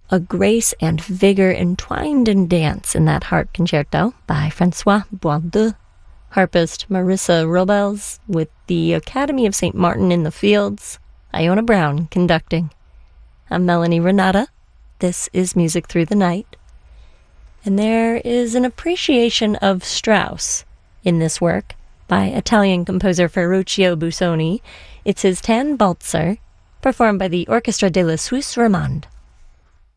A grace and vigor entwined in dance in that harp concerto by Francois Boisdeu. Harpist Marissa Robles with the Academy of St. Martin in the Fields. Iona Brown conducting. I'm Melanie Renata. This is Music Through the Night. And there is an appreciation of Strauss in this work by Italian composer Ferruccio Busoni. It's his Tannenwalzer, performed by the Orchestra de la Suisse Romande.